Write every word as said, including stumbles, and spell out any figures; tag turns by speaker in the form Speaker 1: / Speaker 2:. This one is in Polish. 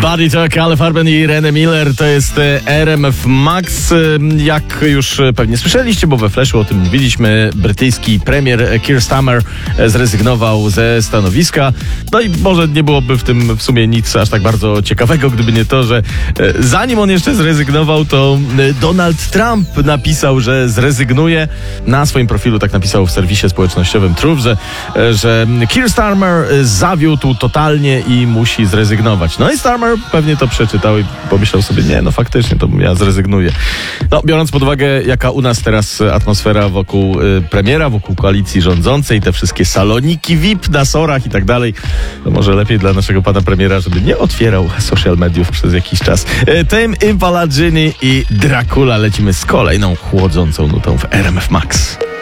Speaker 1: Buddy Talk, Ale Farben i René Miller, to jest R M F Max. Jak już pewnie słyszeliście, bo we Flashu o tym mówiliśmy, brytyjski premier Keir Starmer zrezygnował ze stanowiska. No i może nie byłoby w tym w sumie nic aż tak bardzo ciekawego, gdyby nie to, że zanim on jeszcze zrezygnował, to Donald Trump napisał, że zrezygnuje. Na swoim profilu tak napisał w serwisie społecznościowym Truth, że, że Keir Starmer zawiódł totalnie i musi zrezygnować. No i Starmer pewnie to przeczytał i pomyślał sobie, nie, no faktycznie, to ja zrezygnuję. No, biorąc pod uwagę, jaka u nas teraz atmosfera wokół y, premiera, wokół koalicji rządzącej, te wszystkie saloniki V I P na sorach i tak dalej, to może lepiej dla naszego pana premiera, żeby nie otwierał social mediów przez jakiś czas. Y, Tame Impala, Ginny i Dracula. Lecimy z kolejną chłodzącą nutą w R M F Max.